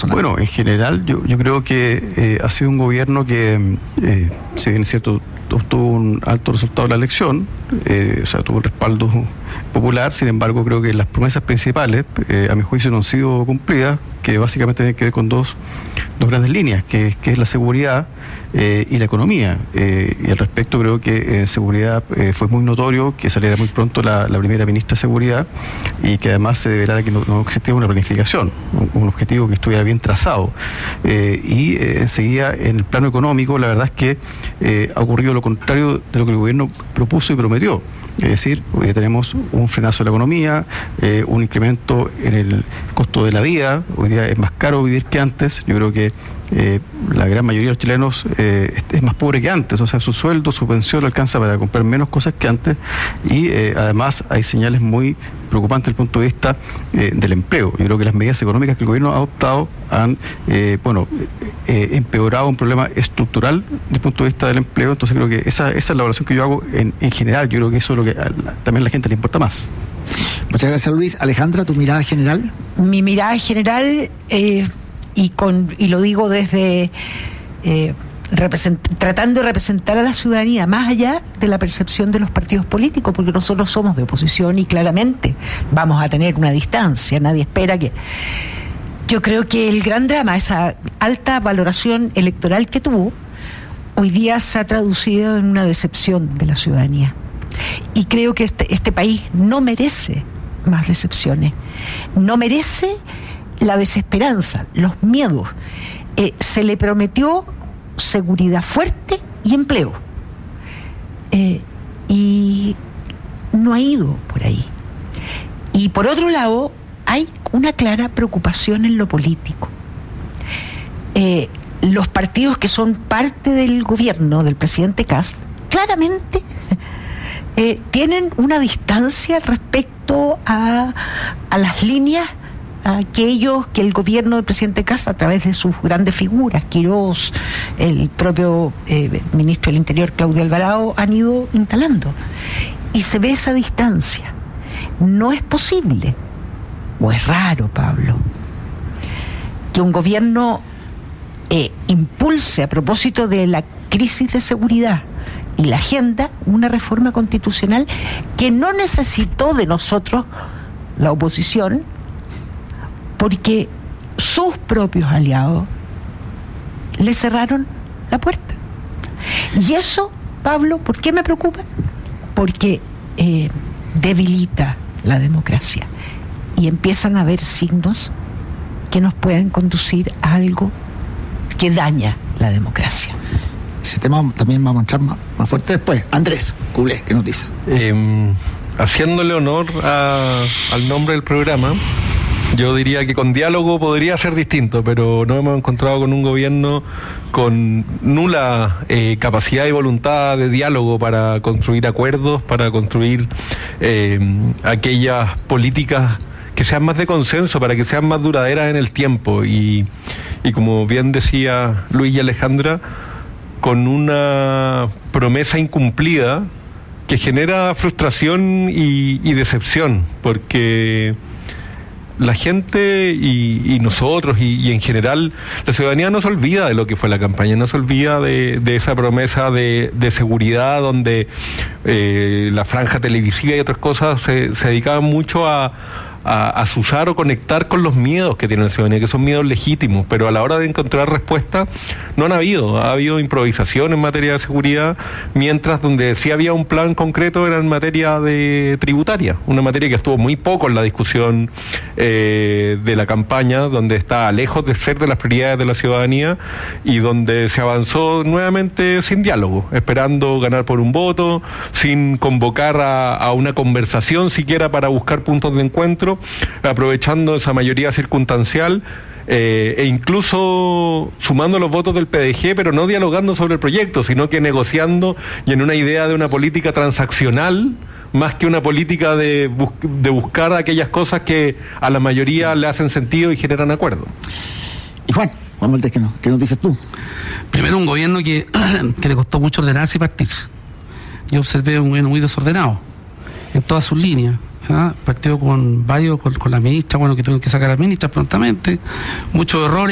personal. Bueno, en general yo creo que ha sido un gobierno que, si bien es cierto, obtuvo un alto resultado en la elección, o sea, tuvo el respaldo popular. Sin embargo, creo que las promesas principales, a mi juicio, no han sido cumplidas, que básicamente tienen que ver con dos grandes líneas, que es la seguridad y la economía. Y al respecto, creo que en seguridad fue muy notorio que saliera muy pronto la primera ministra de Seguridad, y que además se develara que no existía una planificación, un objetivo que estuviera bien trazado. Y enseguida, en el plano económico, la verdad es que ha ocurrido lo contrario de lo que el gobierno propuso y prometió. Es decir, hoy tenemos un frenazo de la economía, un incremento en el costo de la vida. Hoy día es más caro vivir que antes. Yo creo que la gran mayoría de los chilenos es más pobre que antes. O sea, su sueldo, su pensión le alcanza para comprar menos cosas que antes. Y además hay señales muy preocupantes desde el punto de vista del empleo. Yo creo que las medidas económicas que el gobierno ha adoptado han empeorado un problema estructural desde el punto de vista del empleo. Entonces creo que esa es la evaluación que yo hago en general. Yo creo que eso es lo que también a la gente le importa más. Muchas gracias, Luis. Alejandra, ¿tu mirada general? Mi mirada general, y lo digo desde tratando de representar a la ciudadanía más allá de la percepción de los partidos políticos, porque nosotros somos de oposición y claramente vamos a tener una distancia. Nadie espera que... Yo creo que el gran drama, esa alta valoración electoral que tuvo, hoy día se ha traducido en una decepción de la ciudadanía. Y creo que este país no merece más decepciones, no merece la desesperanza, los miedos. Se le prometió seguridad fuerte y empleo, y no ha ido por ahí. Y por otro lado, hay una clara preocupación en lo político. Los partidos que son parte del gobierno del presidente Kast claramente tienen una distancia respecto a las líneas que el gobierno del presidente Kast, a través de sus grandes figuras, Quirós, el propio ministro del Interior, Claudio Alvarado, han ido instalando. Y se ve esa distancia. No es posible, o es raro, Pablo, que un gobierno impulse, a propósito de la crisis de seguridad y la agenda, una reforma constitucional que no necesitó de nosotros, la oposición, porque sus propios aliados le cerraron la puerta. Y eso, Pablo, ¿por qué me preocupa? Porque debilita la democracia y empiezan a haber signos que nos pueden conducir a algo que daña la democracia. Ese tema también vamos a entrar más fuerte después. Andrés Culé, ¿qué nos dices? Haciéndole honor al nombre del programa, yo diría que con diálogo podría ser distinto, pero no hemos encontrado con un gobierno con nula capacidad y voluntad de diálogo para construir acuerdos, para construir aquellas políticas que sean más de consenso, para que sean más duraderas en el tiempo. Y como bien decía Luis y Alejandra, con una promesa incumplida que genera frustración y decepción, porque la gente y nosotros y en general la ciudadanía no se olvida de lo que fue la campaña, no se olvida de esa promesa de seguridad donde la franja televisiva y otras cosas se dedicaban mucho a azuzar o conectar con los miedos que tiene la ciudadanía, que son miedos legítimos, pero a la hora de encontrar respuestas no ha habido improvisación en materia de seguridad, mientras donde sí había un plan concreto era en materia de tributaria, una materia que estuvo muy poco en la discusión de la campaña, donde está lejos de ser de las prioridades de la ciudadanía y donde se avanzó nuevamente sin diálogo, esperando ganar por un voto, sin convocar a una conversación siquiera para buscar puntos de encuentro, aprovechando esa mayoría circunstancial e incluso sumando los votos del PDG, pero no dialogando sobre el proyecto, sino que negociando y en una idea de una política transaccional más que una política de buscar aquellas cosas que a la mayoría le hacen sentido y generan acuerdo. Y Juan Valdés, ¿qué nos dices tú? Primero, un gobierno que le costó mucho ordenarse y partir. Yo observé un gobierno muy desordenado en todas sus líneas. Partió con la ministra, que tuvieron que sacar a la ministra prontamente, muchos errores.